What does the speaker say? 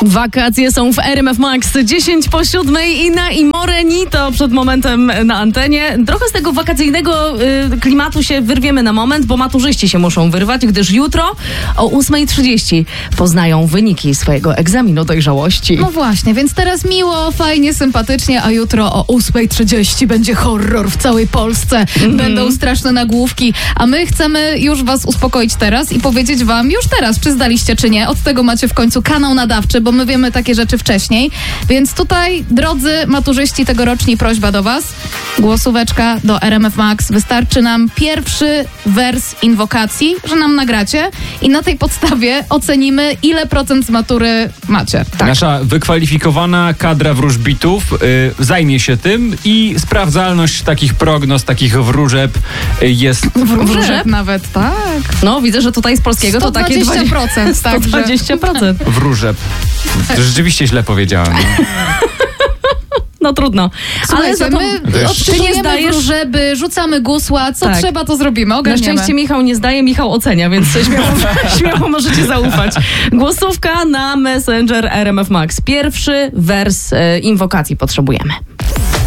Wakacje są w RMF Max 10 po 7 i na Imorenito przed momentem na antenie. Trochę z tego wakacyjnego klimatu się wyrwiemy na moment, bo maturzyści się muszą wyrwać, gdyż jutro o 8:30 poznają wyniki swojego egzaminu dojrzałości. No właśnie, więc teraz miło, fajnie, sympatycznie, a jutro o 8:30 będzie horror w całej Polsce. Będą straszne nagłówki, a my chcemy już was uspokoić teraz i powiedzieć wam już teraz, czy zdaliście, czy nie. Od tego macie w końcu kanał nadawczy, bo my wiemy takie rzeczy wcześniej. Więc tutaj, drodzy maturzyści tegoroczni, prośba do was. Głosóweczka do RMF Max. Wystarczy nam pierwszy wers inwokacji, że nam nagracie i na tej podstawie ocenimy, ile procent z matury macie. Tak. Nasza wykwalifikowana kadra wróżbitów zajmie się tym i sprawdzalność takich prognoz, takich wróżeb jest... Wróżeb nawet, tak. No, widzę, że tutaj z polskiego to takie 120%. Także 120%. Wróżeb. To rzeczywiście źle powiedziałem. No trudno. ale za to my my odczytujemy zdajesz, wróżeby, rzucamy gusła, co Tak. trzeba, to zrobimy, na ogarniemy. szczęście Michał nie zdaje, Michał ocenia, więc śmiało możecie zaufać. Głosówka na Messenger RMF Max. Pierwszy wers inwokacji potrzebujemy.